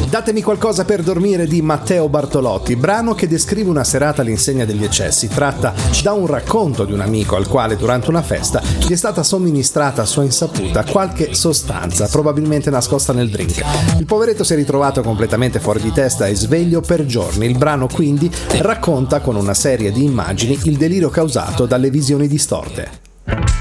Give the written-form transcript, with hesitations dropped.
Datemi qualcosa per dormire di Matteo Bartolotti, brano che descrive una serata all'insegna degli eccessi, tratta da un racconto di un amico al quale durante una festa gli è stata somministrata a sua insaputa qualche sostanza, probabilmente nascosta nel drink. Il poveretto si è ritrovato completamente fuori di testa e sveglio per giorni. Il brano quindi racconta con una serie di immagini il delirio causato dalle visioni distorte.